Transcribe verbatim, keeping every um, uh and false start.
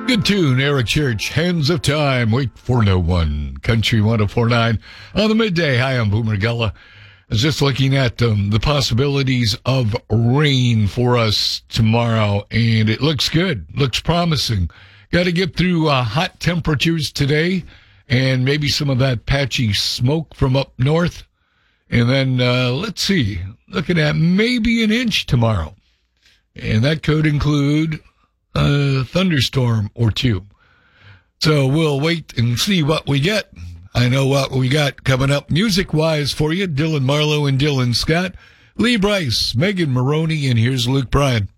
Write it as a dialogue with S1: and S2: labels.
S1: Good tune, Eric Church, Hands of Time, Wait for No One, Country one oh four point nine on the midday. Hi, I'm Boomer Gullah. I was just looking at um, the possibilities of rain for us tomorrow, and it looks good, looks promising. Got to get through uh, hot temperatures today, and maybe some of that patchy smoke from up north. And then, uh, let's see, looking at maybe an inch tomorrow. And that could include a thunderstorm or two. So we'll wait and see what we get. I know what we got coming up music-wise for you. Dylan Marlowe and Dylan Scott, Lee Brice, Megan Maroney, and here's Luke Bryan.